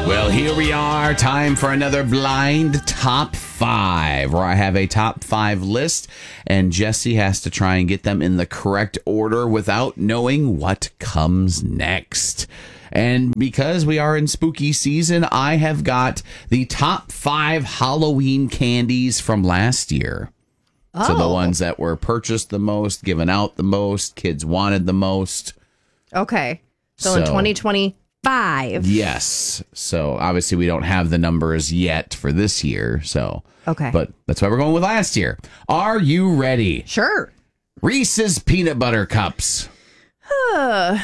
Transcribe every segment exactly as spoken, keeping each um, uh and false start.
Well, here we are. Time for another blind top five, where I have a top five list, and Jesse has to try and get them in the correct order without knowing what comes next. And because we are in spooky season, I have got the top five Halloween candies from last year. Oh. So the ones that were purchased the most, given out the most, kids wanted the most. Okay. So, so in twenty twenty-five. Yes. So obviously we don't have the numbers yet for this year. So okay. But that's why we're going with last year. Are you ready? Sure. Reese's Peanut Butter Cups. Uh,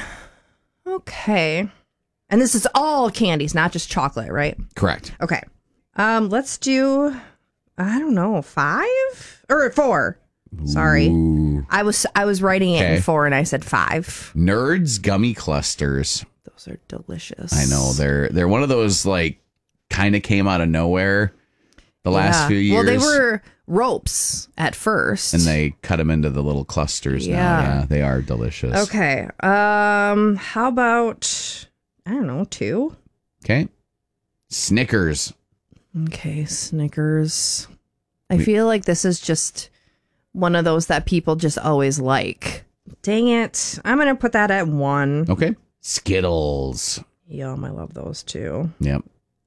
okay. And this is all candies, not just chocolate, right? Correct. Okay. Um, let's do, I don't know, five or four. Sorry. Ooh. I was I was writing it Okay. in four and I said five. Nerds Gummy Clusters. Those are delicious. I know. They're they're one of those, like, kind of came out of nowhere the last Yeah. few years. Well, they were ropes at first. And they cut them into the little clusters now. Yeah. Yeah, they are delicious. Okay. Um, how about, I don't know, two? Okay. Snickers. Okay, Snickers. I feel like this is just one of those that people just always like. Dang it. I'm going to put that at one. Okay. Skittles. Yum, I love those too. Yep.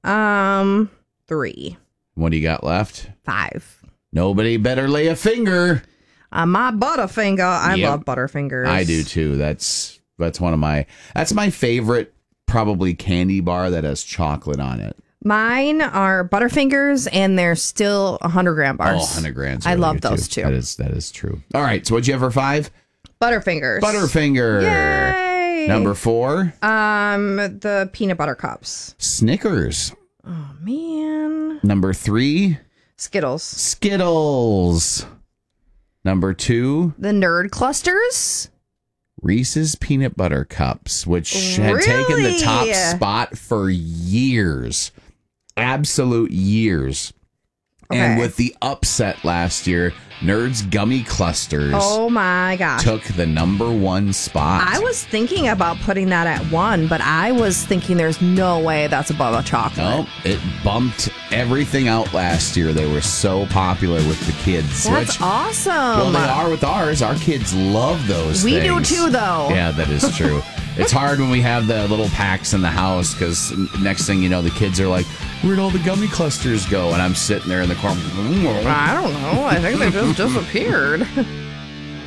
Um, three. What do you got left? Five. Nobody better lay a finger. Uh, my Butterfinger. I Yep. love Butterfingers. I do too. That's that's one of my that's my favorite probably candy bar that has chocolate on it. Mine are Butterfingers, and they're still one hundred gram bars. Oh, one hundred grams. I really love good, those too. That is that is true. All right. So what'd you have for five? Butterfingers. Butterfinger. Yay. Number four. Um, the peanut butter cups. Snickers. Oh man. Number three. Skittles. Skittles. Number two. The nerd clusters. Reese's Peanut Butter Cups, which had taken the top spot for years. Absolute years. Okay. And with the upset last year, Nerds Gummy Clusters Oh my gosh. took the number one spot. I was thinking about putting that at one, but I was thinking there's no way that's above a chocolate. No, it bumped everything out last year. They were so popular with the kids. That's which, awesome. Well, they are with ours. Our kids love those We things. do too, though. Yeah, that is true. It's hard when we have the little packs in the house because next thing you know, the kids are like, where'd all the gummy clusters go? And I'm sitting there in the corner. I don't know. I think they just disappeared.